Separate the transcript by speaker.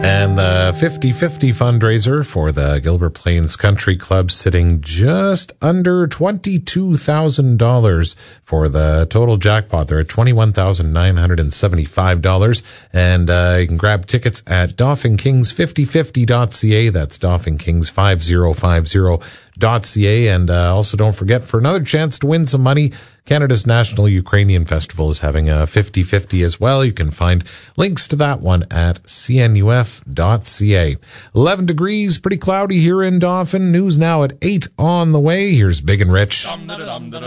Speaker 1: And the 50-50 fundraiser for the Gilbert Plains Country Club sitting just under $22,000 for the total jackpot. They're at $21,975. And you can grab tickets at DauphinKings5050.ca. That's DauphinKings5050.ca. And also don't forget, for another chance to win some money, Canada's National Ukrainian Festival is having a 50-50 as well. You can find links to that one at cnuf.ca. 11 degrees, pretty cloudy here in Dauphin. News now at 8 on the way. Here's Big and Rich.